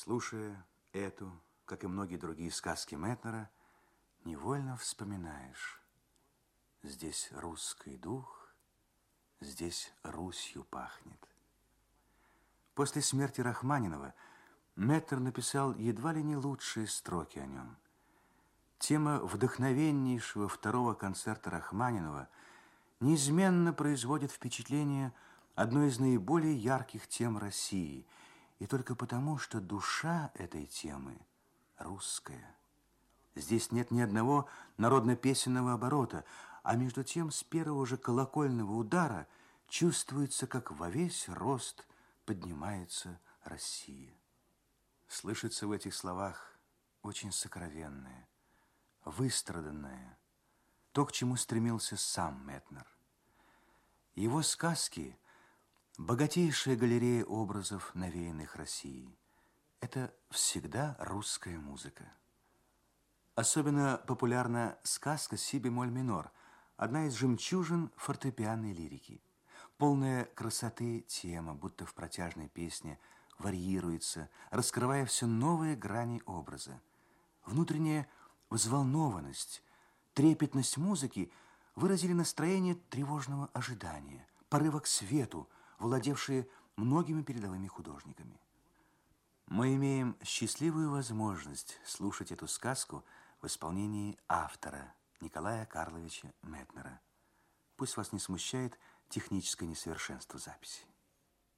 Слушая эту, как и многие другие сказки Мэтнера, невольно вспоминаешь: здесь русский дух, здесь Русью пахнет. После смерти Рахманинова Мэтнер написал едва ли не лучшие строки о нем. Тема вдохновеннейшего второго концерта Рахманинова неизменно производит впечатление одной из наиболее ярких тем России, и только потому, что душа этой темы русская. Здесь нет ни одного народно-песенного оборота, а между тем с первого же колокольного удара чувствуется, как во весь рост поднимается Россия. Слышится в этих словах очень сокровенное, выстраданное, то, к чему стремился сам Мэтнер. Его сказки – богатейшая галерея образов, навеянных Россией. Это всегда русская музыка. Особенно популярна сказка «Си бемоль минор», одна из жемчужин фортепианной лирики. Полная красоты тема, будто в протяжной песне, варьируется, раскрывая все новые грани образа. Внутренняя взволнованность, трепетность музыки выразили настроение тревожного ожидания, порыва к свету, владевшие многими передовыми художниками. Мы имеем счастливую возможность слушать эту сказку в исполнении автора Николая Карловича Мэтнера. Пусть вас не смущает техническое несовершенство записи.